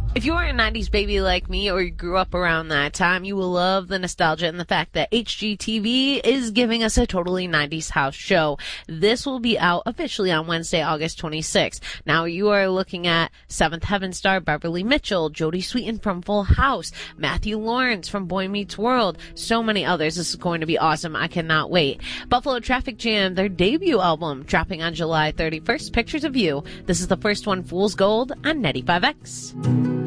If you are a 90s baby like me or you grew up around that time, you will love the nostalgia and the fact that HGTV is giving us a totally 90s house show. This will be out officially on Wednesday, August 26th. Now you are looking at Seventh Heaven star Beverly Mitchell, Jodie Sweetin from Full House, Matthew Lawrence from Boy Meets World, so many others. This is going to be awesome. I cannot wait. Buffalo Traffic Jam, their debut album, dropping on July 31st. Pictures of You. This is the first one, Fool's Gold, on 95X.